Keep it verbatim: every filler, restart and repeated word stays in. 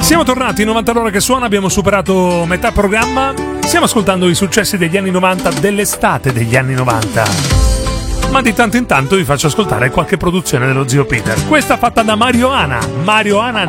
Siamo tornati, novanta l'ora che suona, abbiamo superato metà programma. Stiamo ascoltando i successi degli anni novanta, dell'estate degli anni novanta. Ma di tanto in tanto vi faccio ascoltare qualche produzione dello zio Peter. Questa fatta da Mario Ana. Mario Ana